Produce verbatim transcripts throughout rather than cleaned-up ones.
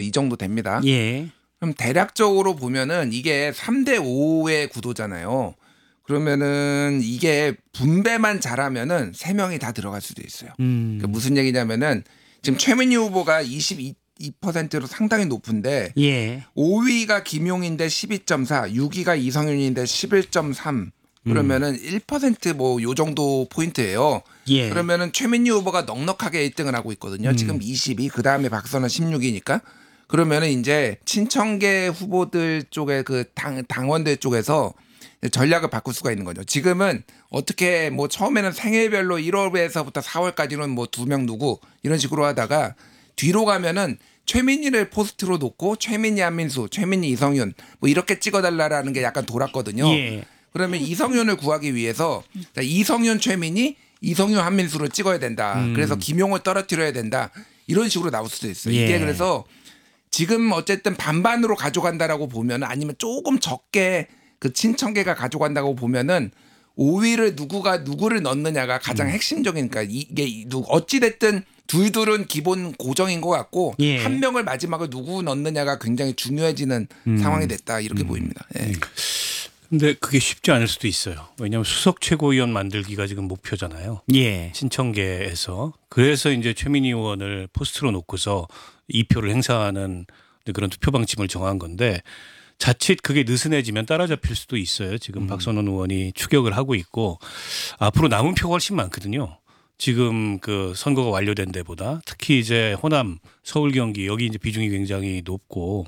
이 정도 됩니다. 예. 그럼 대략적으로 보면은 이게 삼 대 오의 구도잖아요. 그러면은 이게 분배만 잘하면은 세 명이 다 들어갈 수도 있어요. 음. 그러니까 무슨 얘기냐면은 지금 최민희 후보가 이십이 퍼센트로 상당히 높은데 예. 오 위가 김용인데 십이 점 사, 육 위가 이성윤인데 십일 점 삼. 그러면은 음. 일 퍼센트 뭐 요 정도 포인트예요. 예. 그러면은 최민희 후보가 넉넉하게 일 등을 하고 있거든요. 음. 지금 이십이, 그 다음에 박선원 십육 위니까. 그러면은 이제 친청계 후보들 쪽에 그 당, 당원들 쪽에서 전략을 바꿀 수가 있는 거죠. 지금은 어떻게 뭐 처음에는 생일별로 일월에서부터 사월까지는 뭐 두 명 누구 이런 식으로 하다가 뒤로 가면은 최민희를 포스트로 놓고 최민희 한민수, 최민희 이성윤 뭐 이렇게 찍어달라라는 게 약간 돌았거든요. 예. 그러면 이성윤을 구하기 위해서 이성윤 최민희, 이성윤 한민수를 찍어야 된다. 음. 그래서 김용을 떨어뜨려야 된다. 이런 식으로 나올 수도 있어요. 예. 이게 그래서 지금 어쨌든 반반으로 가져간다라고 보면 아니면 조금 적게 그 친청계가 가져간다고 보면은 오 위를 누구가 누구를 넣느냐가 가장 음. 핵심적이니까 이게 어찌 됐든 둘둘은 기본 고정인 것 같고 예. 한 명을 마지막을 누구 넣느냐가 굉장히 중요해지는 음. 상황이 됐다 이렇게 음. 보입니다. 예. 근데 그게 쉽지 않을 수도 있어요. 왜냐하면 수석 최고위원 만들기가 지금 목표잖아요. 예. 친청계에서. 그래서 이제 최민희 의원을 포스트로 놓고서 이 표를 행사하는 그런 투표 방침을 정한 건데 자칫 그게 느슨해지면 따라잡힐 수도 있어요. 지금 음. 박선원 의원이 추격을 하고 있고 앞으로 남은 표가 훨씬 많거든요. 지금 그 선거가 완료된 데보다 특히 이제 호남, 서울, 경기 여기 이제 비중이 굉장히 높고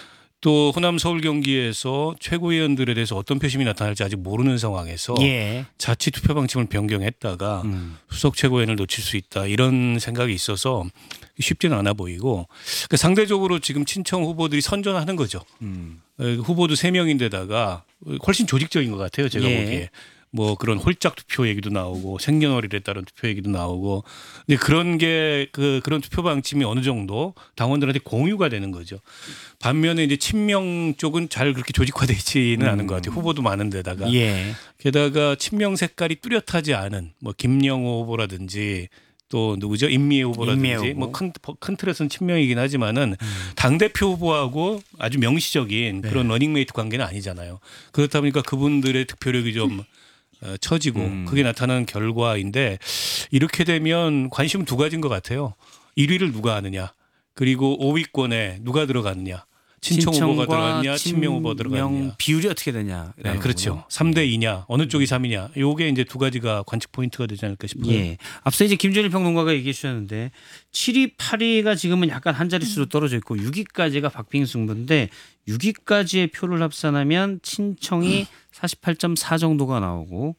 또 호남, 서울, 경기에서 최고위원들에 대해서 어떤 표심이 나타날지 아직 모르는 상황에서 예. 자칫 투표 방침을 변경했다가 음. 수석 최고위원을 놓칠 수 있다 이런 생각이 있어서 쉽지는 않아 보이고 그러니까 상대적으로 지금 친청 후보들이 선전하는 거죠. 음. 후보도 세 명인데다가 훨씬 조직적인 것 같아요. 제가 예. 보기에. 뭐 그런 홀짝 투표 얘기도 나오고 생년월일에 따른 투표 얘기도 나오고 근데 그런 게 그 그런 투표 방침이 어느 정도 당원들한테 공유가 되는 거죠. 반면에 이제 친명 쪽은 잘 그렇게 조직화되어 있지는 음. 않은 것 같아요. 후보도 많은데다가 예. 게다가 친명 색깔이 뚜렷하지 않은 뭐 김영호 후보라든지 또 누구죠? 임미애 후보라든지 임미애 후보. 뭐 큰 큰 틀에서는 친명이긴 하지만은 음. 당 대표 후보하고 아주 명시적인 네. 그런 러닝메이트 관계는 아니잖아요. 그렇다 보니까 그분들의 득표력이 좀 어, 처지고 음. 그게 나타나는 결과인데 이렇게 되면 관심은 두 가지인 것 같아요. 일 위를 누가 하느냐 그리고 오 위권에 누가 들어가느냐. 친청 후보가 들어갔냐 친명 후보가 들어갔냐. 비율이 어떻게 되냐. 네, 그렇죠. 삼 대 이냐 어느 쪽이 삼 위냐. 요게 이제 두 가지가 관측 포인트가 되지 않을까 싶어요. 예. 앞서 이제 김준일 평론가가 얘기해 주셨는데 칠 위, 팔 위가 지금은 약간 한 자릿수로 떨어져 있고 육 위까지가 박빙 승부인데 육 위까지의 표를 합산하면 친청이 사십팔 점 사 정도가 나오고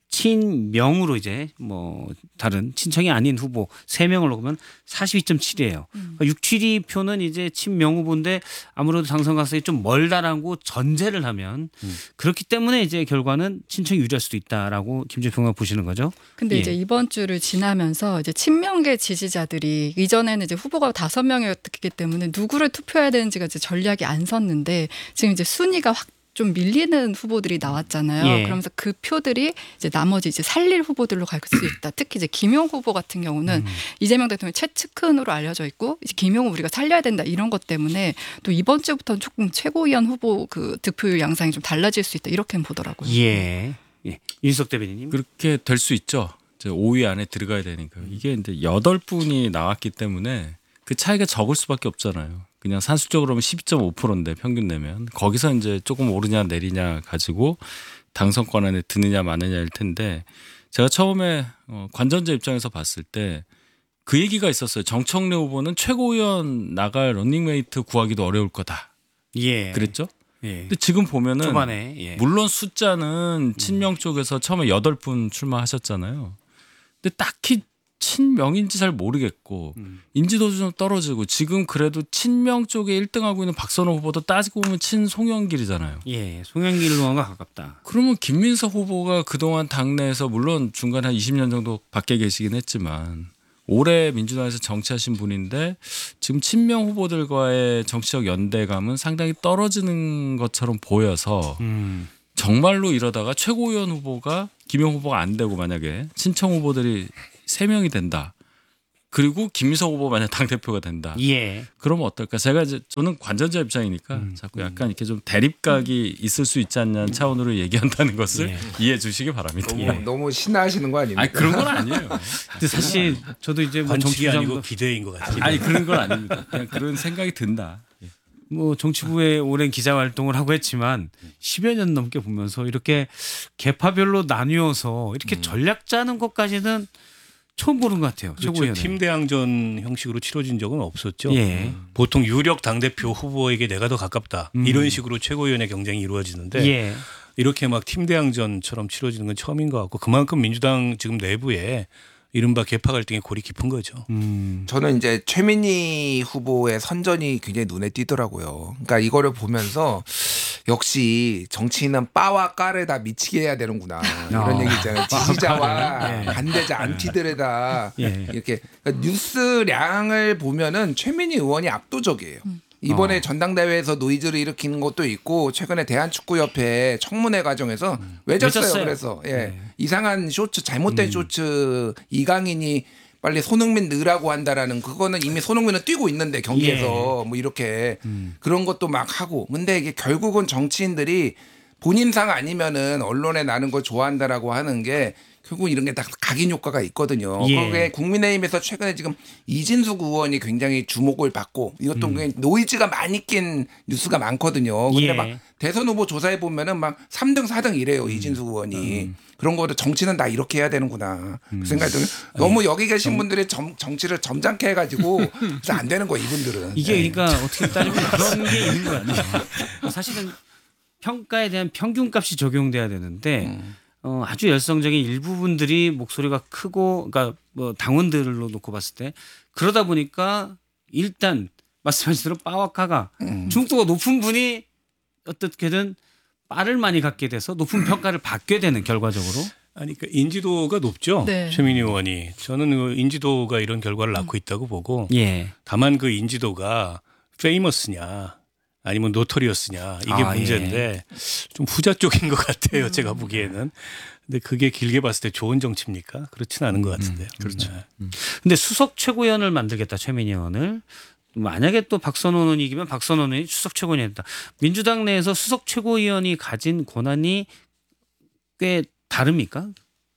친명으로 이제 뭐 다른 친청이 아닌 후보 세 명을 넣으면 사십이 점 칠이에요. 그러니까 육, 칠 위 표는 이제 친명 후보인데 아무래도 당선 가능성이 좀 멀다라고 전제를 하면 음. 그렇기 때문에 이제 결과는 친청이 유리할 수도 있다라고 김준일 평론가 보시는 거죠. 근데 예. 이제 이번 주를 지나면서 이제 친명계 지지자들이 이전에는 이제 후보가 다섯 명이었기 때문에 누구를 투표해야 되는지가 이제 전략이 안 섰는데 지금 이제 순위가 확 좀 밀리는 후보들이 나왔잖아요. 예. 그러면서 그 표들이 이제 나머지 이제 살릴 후보들로 갈 수 있다. 특히 이제 김용 후보 같은 경우는 음. 이재명 대통령 최측근으로 알려져 있고 이제 김용은 우리가 살려야 된다 이런 것 때문에 또 이번 주부터는 조금 최고위원 후보 그 득표율 양상이 좀 달라질 수 있다 이렇게 보더라고요. 예. 예. 윤석 대변인님 그렇게 될 수 있죠. 이제 오 위 안에 들어가야 되니까 이게 이제 여덟 분이 나왔기 때문에 그 차이가 적을 수밖에 없잖아요. 그냥 산술적으로 하면 십이 점 오 퍼센트인데 평균 내면 거기서 이제 조금 오르냐 내리냐 가지고 당선권 안에 드느냐 마느냐일 텐데 제가 처음에 관전자 입장에서 봤을 때 그 얘기가 있었어요. 정청래 후보는 최고위원 나갈 런닝메이트 구하기도 어려울 거다. 예. 그랬죠? 예. 근데 지금 보면은 초반에, 예. 물론 숫자는 친명 쪽에서 처음에 여덟 분 출마하셨잖아요. 근데 딱히 친명인지 잘 모르겠고 음. 인지도도 좀 떨어지고 지금 그래도 친명 쪽에 일 등하고 있는 박선호 후보도 따지고 보면 친송영길이잖아요. 예, 송영길 의원과 가깝다. 그러면 김민석 후보가 그동안 당내에서 물론 중간에 한 이십 년 정도 밖에 계시긴 했지만 오래 민주당에서 정치하신 분인데 지금 친명 후보들과의 정치적 연대감은 상당히 떨어지는 것처럼 보여서 음. 정말로 이러다가 최고위원 후보가 김용 후보가 안 되고 만약에 친청 후보들이 세 명이 된다. 그리고 김민석 후보 만약 당 대표가 된다. 예. 그러면 어떨까? 제가 이제 저는 관전자 입장이니까 음. 자꾸 약간 이렇게 좀 대립각이 있을 수 있지 않냐는 차원으로 얘기한다는 것을 예. 이해해 주시기 바랍니다. 너무, 예. 너무 신나하시는 거 아닙니까? 아니 그런 건 아니에요. 근데 사실 저도 이제 뭐 관측이 아니고 정치부장도 기대인 것 같아요. 아니 그런 건 아닙니다. 그냥 그런 생각이 든다. 예. 뭐 정치부에 오랜 기자 활동을 하고 했지만 십여 년 넘게 보면서 이렇게 계파별로 나뉘어서 이렇게 전략 짜는 것까지는 처음 보는 것 같아요. 그렇죠. 최고위원회. 팀 대항전 형식으로 치러진 적은 없었죠. 예. 보통 유력 당대표 후보에게 내가 더 가깝다. 음. 이런 식으로 최고위원회 경쟁이 이루어지는데 예. 이렇게 막 팀 대항전처럼 치러지는 건 처음인 것 같고 그만큼 민주당 지금 내부에 이른바 계파 갈등의 골이 깊은 거죠. 음. 저는 이제 최민희 후보의 선전이 굉장히 눈에 띄더라고요. 그러니까 이거를 보면서 역시 정치인은 빠와 까를 다 미치게 해야 되는구나 이런 어. 얘기 있잖아요. 지지자와 예. 반대자 안티들에다 예. 이렇게 그러니까 뉴스량을 보면은 최민희 의원이 압도적이에요. 이번에 어. 전당대회에서 노이즈를 일으키는 것도 있고 최근에 대한축구협회 청문회 과정에서 외졌어요. 외쳤어요. 그래서 예. 네. 이상한 쇼츠 잘못된 쇼츠 이강인이 빨리 손흥민 넣으라고 한다라는 그거는 이미 손흥민은 뛰고 있는데 경기에서 뭐 이렇게 그런 것도 막 하고 근데 이게 결국은 정치인들이 본인상 아니면은 언론에 나는 걸 좋아한다라고 하는 게 결국 이런 게 다 각인 효과가 있거든요. 예. 그게 국민의힘에서 최근에 지금 이진숙 의원이 굉장히 주목을 받고 이것도 굉장히 노이즈가 많이 낀 뉴스가 많거든요. 근데 예. 막 대선 후보 조사해 보면은 막 삼 등 사 등 이래요. 이진숙 의원이. 그런 거를 정치는 다 이렇게 해야 되는구나. 그 생각이 들어요. 너무 여기 계신 분들이 정, 정치를 점잖게 해가지고 그래서 안 되는 거예요. 이분들은. 이게 네. 그러니까 어떻게 따지면 그런 게 있는 거 같아요. 사실은 평가에 대한 평균값이 적용돼야 되는데 음. 어, 아주 열성적인 일부분들이 목소리가 크고 그러니까 뭐 당원들로 놓고 봤을 때 그러다 보니까 일단 말씀하신 대로 빠와카가 음. 중도가 높은 분이 어떻게든 빠를 많이 갖게 돼서 높은 평가를 받게 되는 결과적으로 아니 그 인지도가 높죠. 네. 최민희 의원이 저는 그 인지도가 이런 결과를 낳고 있다고 보고 예. 다만 그 인지도가 페이머스냐 아니면 노토리어스냐 이게 아, 문제인데 좀 후자 쪽인 것 같아요. 제가 보기에는. 근데 그게 길게 봤을 때 좋은 정치입니까? 그렇지는 않은 것 같은데요. 그렇죠. 네. 근데 수석 최고위원을 만들겠다 최민희 의원을 만약에 또 박선원 의원이 이기면 박선원 의원이 수석 최고위원이 된다. 민주당 내에서 수석 최고위원이 가진 권한이 꽤 다릅니까?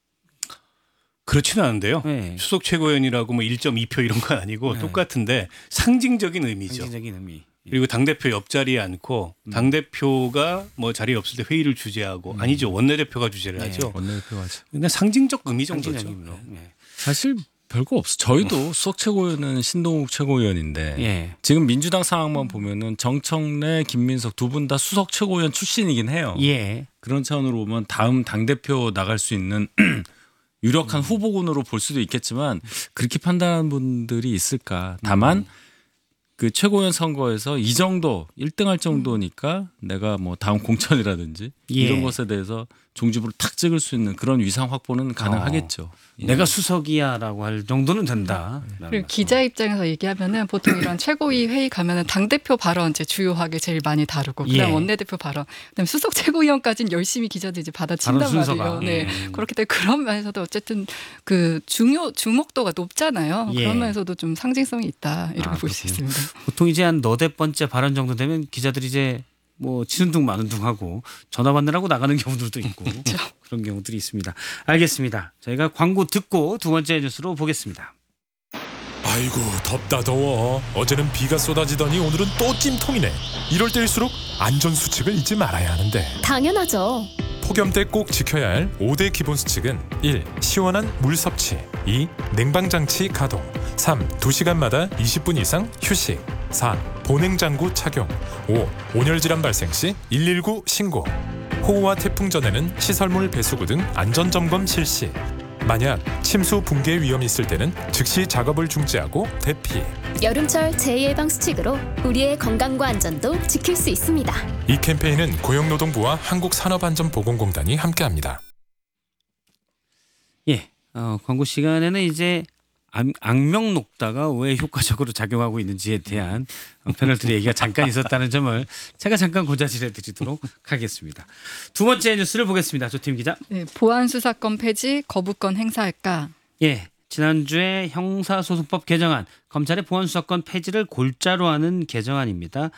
그렇지는 않은데요. 네. 수석 최고위원이라고 뭐 일 점 이 표 이런 건 아니고 네. 똑같은데 상징적인 의미죠. 상징적인 의미. 그리고 당대표 옆자리에 앉고 당대표가 뭐 자리에 없을 때 회의를 주재하고 아니죠. 원내대표가 주재를 네. 하죠. 원내대표가 하죠. 근데 상징적 의미 정도죠. 상징적인 의미로. 네. 사실 별거 없어. 저희도 수석 최고위원은 신동욱 최고위원인데 예. 지금 민주당 상황만 보면은 정청래, 김민석 두 분 다 수석 최고위원 출신이긴 해요. 예. 그런 차원으로 보면 다음 당 대표 나갈 수 있는 유력한 후보군으로 볼 수도 있겠지만 그렇게 판단하는 분들이 있을까. 다만 그 최고위원 선거에서 이 정도 일 등 할 정도니까 내가 뭐 다음 공천이라든지 예. 이런 것에 대해서 종지부를 탁 찍을 수 있는 그런 위상 확보는 가능하겠죠. 예. 내가 수석이야라고 할 정도는 된다. 그리고 기자 입장에서 얘기하면은 보통 이런 최고위 회의 가면은 당 대표 발언 이제 주요하게 제일 많이 다루고 그다음 예. 원내대표 발언, 그다음 수석 최고위원까지는 열심히 기자들 이제 받아친단 발언 순서가. 말이에요. 네, 음. 그렇기 때문에 그런 면에서도 어쨌든 그 중요 주목도가 높잖아요. 예. 그런 면에서도 좀 상징성이 있다 이렇게 아, 볼 수 그렇군요. 있습니다. 보통 이제 한 너댓 번째 발언 정도 되면 기자들이 이제 뭐 치는 둥 마는 둥 하고 전화 받느라고 나가는 경우들도 있고 그런 경우들이 있습니다. 알겠습니다. 저희가 광고 듣고 두 번째 뉴스로 보겠습니다. 아이고 덥다 더워. 어제는 비가 쏟아지더니 오늘은 또 찜통이네. 이럴 때일수록 안전수칙을 잊지 말아야 하는데 당연하죠. 폭염 때 꼭 지켜야 할 오 대 기본 수칙은 일. 시원한 물 섭취, 이. 냉방장치 가동, 삼. 두 시간마다 이십 분 이상 휴식, 사. 보냉장구 착용, 오. 온열질환 발생 시 일일구 신고. 호우와 태풍 전에는 시설물 배수구 등 안전점검 실시. 만약 침수 붕괴 위험이 있을 때는 즉시 작업을 중지하고 대피. 여름철 재예방 수칙으로 우리의 건강과 안전도 지킬 수 있습니다. 이 캠페인은 고용노동부와 한국산업안전보건공단이 함께합니다. 예, 어, 광고 시간에는 이제 악- 악명 녹다가 왜 효과적으로 작용하고 있는지에 대한 패널들의 얘기가 잠깐 있었다는 점을 제가 잠깐 고자질해 드리도록 하겠습니다. 두 번째 뉴스를 보겠습니다. 조팀 기자. 네, 보안 수사권 폐지, 거부권 행사할까? 예, 지난주에 형사소송법 개정안, 검찰의 보안수사권 폐지를 골자로 하는 개정안입니다.